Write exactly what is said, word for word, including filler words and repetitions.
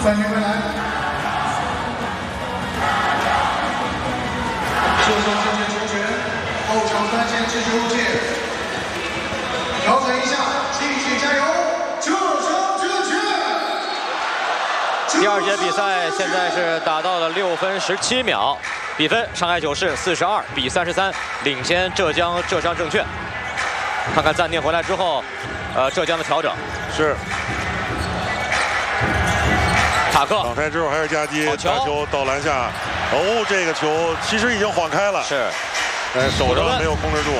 三名回来。射手正确球权，后场三线继续入界，调整一下，继续加油，射手正确。 第二节比赛现在是打到了六分十七秒，比分上海九市四十二比三十三领先浙江浙商证券。看看暂停回来之后，呃，浙江的调整是。 塔克挡拆之后还是夹击， 好球大球到篮下，哦，这个球其实已经晃开了， 是， 但手上没有控制住。